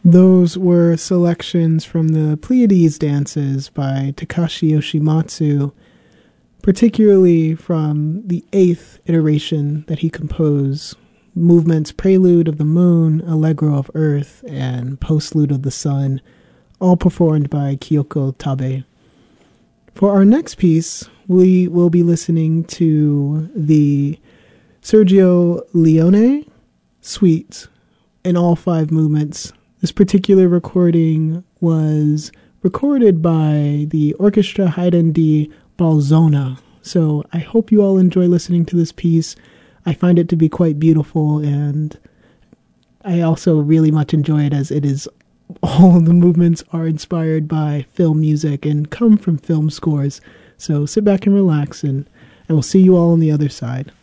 Those were selections from the Pleiades dances by Takashi Yoshimatsu, particularly from the 8th iteration that he composed, movements Prelude of the Moon, Allegro of Earth, and Postlude of the Sun, all performed by Kyoko Tabe. For our next piece, we will be listening to the Sergio Leone Suite in all 5 movements. This particular recording was recorded by the Orchestra Haydn di Bolzona. So I hope you all enjoy listening to this piece. I find it to be quite beautiful, and I also really much enjoy it as it is all the movements are inspired by film music and come from film scores. So sit back and relax, and we'll see you all on the other side.